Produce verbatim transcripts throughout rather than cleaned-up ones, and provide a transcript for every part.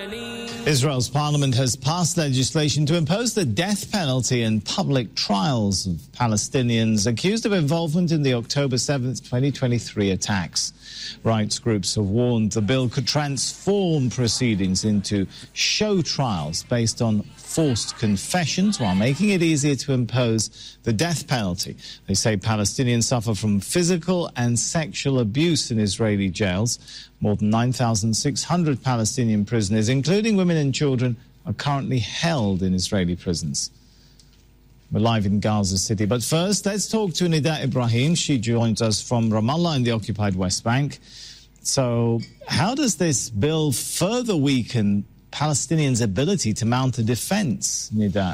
Israel's parliament has passed legislation to impose the death penalty in public trials of Palestinians accused of involvement in the October seventh, twenty twenty-three attacks. Rights groups have warned the bill could transform proceedings into show trials based on forced confessions while making it easier to impose the death penalty. They say Palestinians suffer from physical and sexual abuse in Israeli jails. More than nine thousand six hundred Palestinian prisoners, including women and children, are currently held in Israeli prisons. We're live in Gaza City. But first, let's talk to Nida Ibrahim. She joins us from Ramallah in the occupied West Bank. So how does this bill further weaken Palestinians' ability to mount a defense, Nida?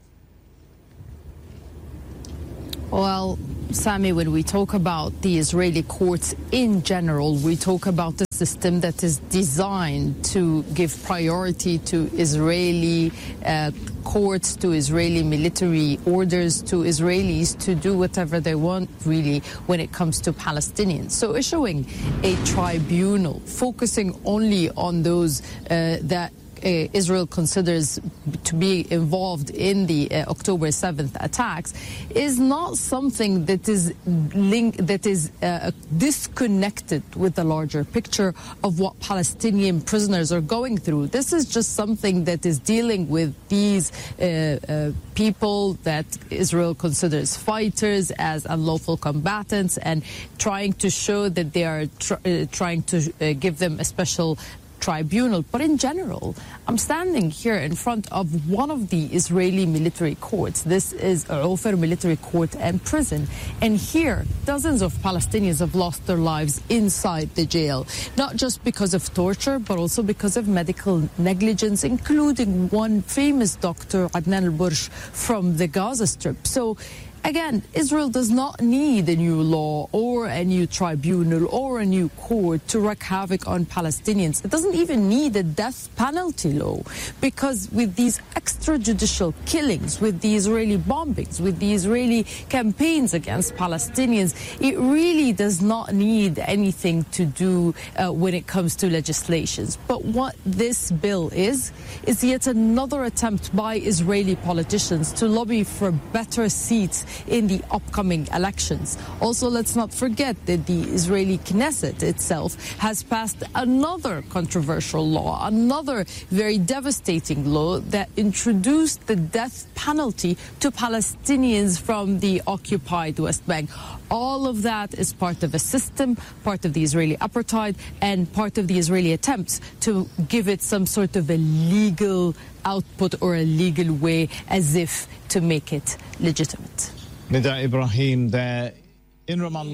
Well, Sami, when we talk about the Israeli courts in general, we talk about a system that is designed to give priority to Israeli uh, courts, to Israeli military orders, to Israelis to do whatever they want, really, when it comes to Palestinians. So issuing a tribunal focusing only on those uh, that Uh, Israel considers to be involved in the uh, October seventh attacks is not something that is linked, that is uh, disconnected with the larger picture of what Palestinian prisoners are going through. This is just something that is dealing with these uh, uh, people that Israel considers fighters as unlawful combatants and trying to show that they are tr uh, trying to uh, give them a special tribunal. But in general, I'm standing here in front of one of the Israeli military courts. This is Ofer Military Court and Prison. And here, dozens of Palestinians have lost their lives inside the jail, not just because of torture, but also because of medical negligence, including one famous doctor, Adnan al-Bursh, from the Gaza Strip. So again, Israel does not need a new law or a new tribunal or a new court to wreak havoc on Palestinians. It doesn't even need a death penalty law, because with these extrajudicial killings, with the Israeli bombings, with the Israeli campaigns against Palestinians, it really does not need anything to do uh, when it comes to legislations. But what this bill is, is yet another attempt by Israeli politicians to lobby for better seats in the upcoming elections. Also, let's not forget that the Israeli Knesset itself has passed another controversial law, another very devastating law that introduced the death penalty to Palestinians from the occupied West Bank. All of that is part of a system, part of the Israeli apartheid, and part of the Israeli attempts to give it some sort of a legal output or a legal way, as if to make it legitimate. Nida Ibrahim there in Ramallah.